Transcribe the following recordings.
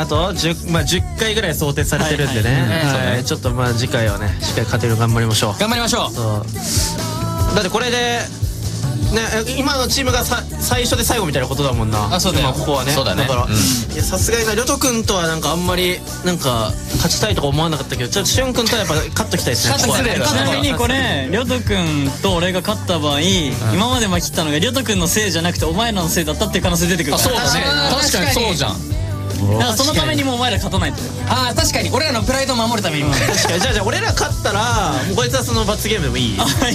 と10回ぐらい想定されてるんでね、ちょっと次回はねしっかり勝てるよう頑張りましょう。 頑張りましょう。 だってこれでね、今のチームが最初で最後みたいなことだもんな。 そうだよ。 ここはね。 そうだね。 だからさすがになりょとくんとはなんかあんまりなんか勝ちたいとか思わなかったけど、ちょっとしゅんくんとはやっぱ勝っときたいですね。 ちなみにこれりょとくんと俺が勝った場合、今まで負けたのがりょとくんのせいじゃなくてお前らのせいだったっていう可能性出てくる。 そうだね。確かにそうじゃん。 だからそのためにもお前ら勝たないと。 確かに俺らのプライドを守るためにも。 確かに。じゃあ俺ら勝ったらもうこいつはその罰ゲームでもいい。りょとくん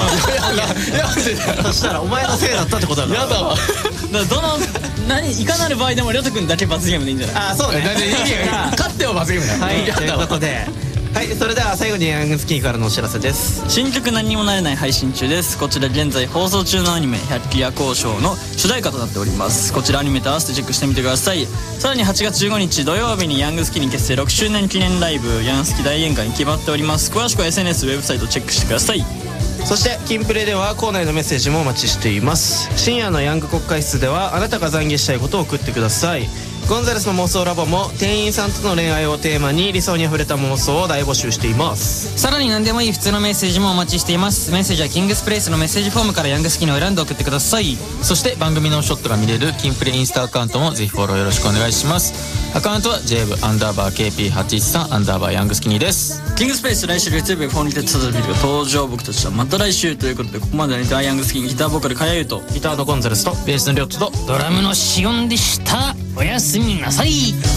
はそしたらお前のせいだったってことだから。やだわ。 いかなる場合でもりょとくんだけ罰ゲームでいいんじゃない？ そうね。 勝っても罰ゲームだよ。 はい、ということで、はい、それでは最後にヤングスキーからのお知らせです。 新曲何にもなれない配信中です。こちら現在放送中のアニメ百鬼夜行賞の主題歌となっております。こちらアニメと合わせてチェックしてみてください。さらに8月15日土曜日にヤングスキーに結成6周年記念ライブヤンスキ大宴会に決まっております。詳しくは SNS ウェブサイトチェックしてください。 そしてキンプレでは校内のメッセージもお待ちしています。深夜のヤング国会室ではあなたが懺悔したいことを送ってください。ゴンザレスの妄想ラボも店員さんとの恋愛をテーマに理想にあふれた妄想を大募集しています。 さらに何でもいい普通のメッセージもお待ちしています。メッセージはキングスプレイスのメッセージフォームからヤングスキーを選んで送ってください。そして番組のショットが見れるキンプレインスタアカウントもぜひフォローよろしくお願いします。アカウントは JAV_KP813_ ヤングスキニーです。 キングスプレイス来週月曜日フォーニテッドサザビルが登場。僕たちはまた来週ということで、ここまでのヤングスキニーギターボーカルかやゆとギターのゴンザレスとベースのリョッツとドラムのシオンでした。おやすみなさい。